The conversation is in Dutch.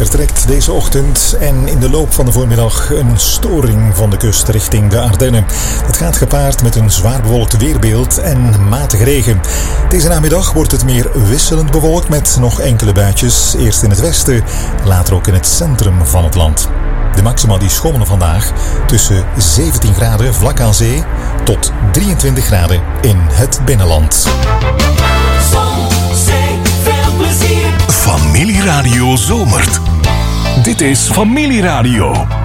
Er trekt deze ochtend en in de loop van de voormiddag een storing van de kust richting de Ardennen. Dat gaat gepaard met een zwaar bewolkt weerbeeld en matige regen. Deze namiddag wordt het meer wisselend bewolkt met nog enkele buitjes. Eerst in het westen, later ook in het centrum van het land. De maxima die schommelen vandaag tussen 17 graden vlak aan zee tot 23 graden in het binnenland. Zon, zee, veel plezier. Familieradio zomert. Dit is Familieradio.